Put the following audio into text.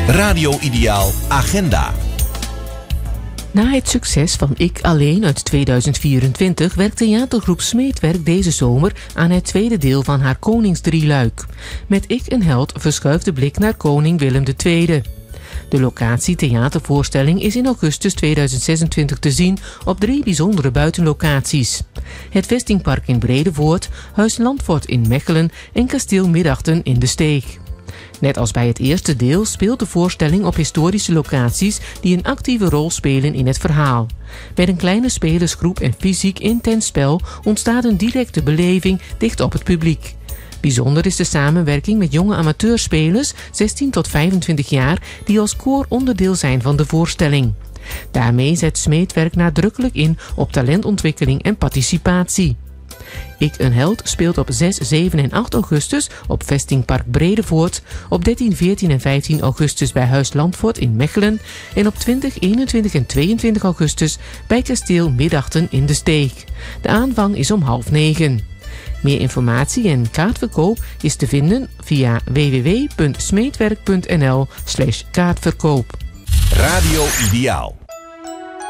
Radio Ideaal Agenda. Na het succes van Ik Alleen uit 2024 werkt theatergroep Smeetwerk deze zomer aan het tweede deel van haar Koningsdrieluik. Met Ik een Held verschuift de blik naar koning Willem II. De locatie theatervoorstelling is in augustus 2026 te zien op 3 bijzondere buitenlocaties. Het Vestingpark in Bredevoort, Huis Landvoort in Mechelen en Kasteel Middachten in De Steeg. Net als bij het eerste deel speelt de voorstelling op historische locaties die een actieve rol spelen in het verhaal. Met een kleine spelersgroep en fysiek intens spel ontstaat een directe beleving dicht op het publiek. Bijzonder is de samenwerking met jonge amateurspelers, 16 tot 25 jaar, die als koor onderdeel zijn van de voorstelling. Daarmee zet Smeetwerk nadrukkelijk in op talentontwikkeling en participatie. Ik een Held speelt op 6, 7 en 8 augustus op Vestingpark Bredevoort, op 13, 14 en 15 augustus bij Huis Landvoort in Mechelen en op 20, 21 en 22 augustus bij Kasteel Middachten in De Steeg. De aanvang is om 20:30. Meer informatie en kaartverkoop is te vinden via www.smeetwerk.nl/kaartverkoop. Radio Ideaal.